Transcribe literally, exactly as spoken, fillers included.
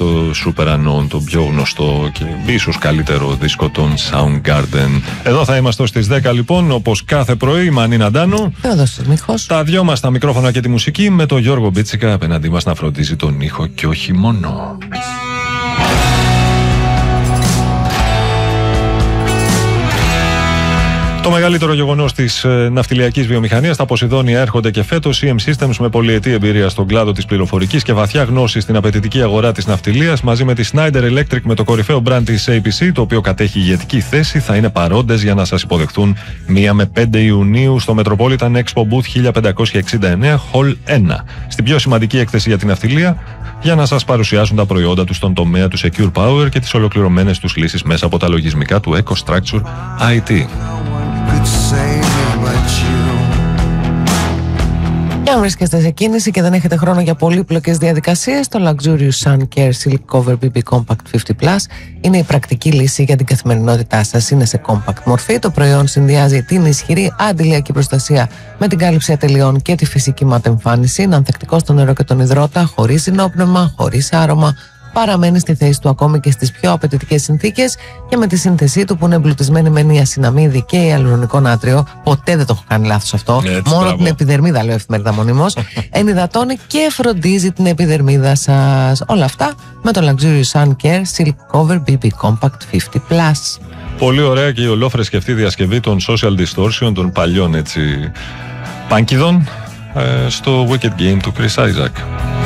το Super Unknown, το πιο γνωστό και ίσως καλύτερο δίσκο των Soundgarden. Εδώ θα είμαστε στις δέκα λοιπόν, όπως κάθε πρωί, Μανίνα Ντάνου. Τα δυο μας τα μικρόφωνα και τη μουσική, με τον Γιώργο Μπίτσικα απέναντί μας να φροντίζει τον ήχο και όχι μόνο. Το μεγαλύτερο γεγονός της ε, ναυτιλιακής βιομηχανίας, τα Ποσειδώνια έρχονται και φέτος. σι εμ Systems, με πολυετή εμπειρία στον κλάδο της πληροφορικής και βαθιά γνώση στην απαιτητική αγορά της ναυτιλίας, μαζί με τη Schneider Electric, με το κορυφαίο brand της έι πι σι, το οποίο κατέχει ηγετική θέση, θα είναι παρόντες για να σας υποδεχθούν μία με πέντε Ιουνίου στο Metropolitan Expo Booth χίλια πεντακόσια εξήντα εννέα, Hall ένα, στην πιο σημαντική έκθεση για την ναυτιλία, για να σας παρουσιάσουν τα προϊόντα τους στον τομέα του Secure Power και τις ολοκληρωμένες τους λύσεις μέσα από τα λογισμικά του EcoStruxure άι τι. Και αν βρίσκεστε σε κίνηση και δεν έχετε χρόνο για πολύπλοκες διαδικασίες, το Luxurious Sun Care Silk Cover μπι μπι Compact πενήντα Plus είναι η πρακτική λύση για την καθημερινότητά σας. Είναι σε compact μορφή. Το προϊόν συνδυάζει την ισχυρή αντιλιακή προστασία με την κάλυψη ατελειών και τη φυσική ματ εμφάνιση. Είναι ανθεκτικό στο νερό και τον υδρότα, χωρίς ενόπνευμα, χωρίς άρωμα. Παραμένει στη θέση του ακόμη και στις πιο απαιτητικές συνθήκες, και με τη σύνθεσή του που είναι εμπλουτισμένη με νιασιναμίδι και ιαλουρονικό νάτριο, ποτέ δεν το έχω κάνει λάθος αυτό, έτσι, μόνο μπράβο. την επιδερμίδα λέω εφημερίδα μονίμως, ενυδατώνει και φροντίζει την επιδερμίδα σας. Όλα αυτά με το Luxurious Sun Care Silk Cover μπι μπι Compact πενήντα Plus. Πολύ ωραία και η ολόφρεσκευτή διασκευή των Social Distortion, των παλιών έτσι πάνκιδων, στο Wicked Game του Chris Isaac.